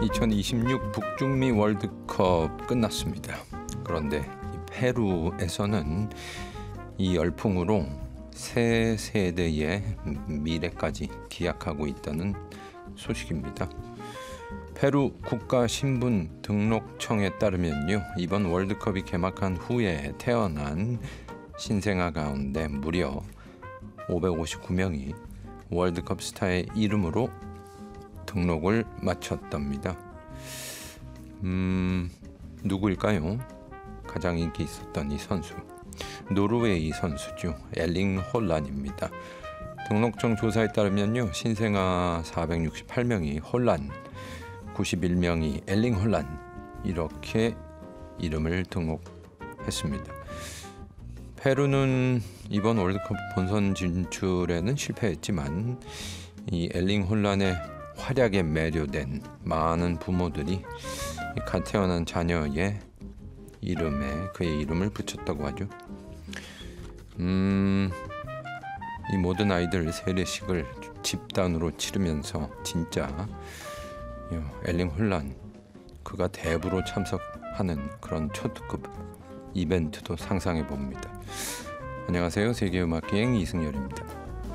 2026 북중미 월드컵 끝났습니다. 그런데 이 페루에서는 이 열풍으로 새 세대의 미래까지 기약하고 있다는 소식입니다. 페루 국가신분 등록청에 따르면요, 이번 월드컵이 개막한 후에 태어난 신생아 가운데 무려 559명이 월드컵 스타의 이름으로 등록을 마쳤답니다. 누구일까요? 가장 인기 있었던 이 선수, 노르웨이 선수죠. 엘링 홀란입니다. 등록청 조사에 따르면요, 신생아 468명이 홀란, 91명이 엘링 홀란, 이렇게 이름을 등록했습니다. 페루는 이번 월드컵 본선 진출에는 실패했지만 이 엘링 홀란의 활약에 매료된 많은 부모들이 갓 태어난 자녀의 이름에 그의 이름을 붙였다고 하죠. 이 모든 아이들 세례식을 집단으로 치르면서 진짜 엘링 홀란, 그가 대부로 참석하는 그런 초특급 이벤트도 상상해 봅니다. 안녕하세요. 세계음악기행 이승열입니다.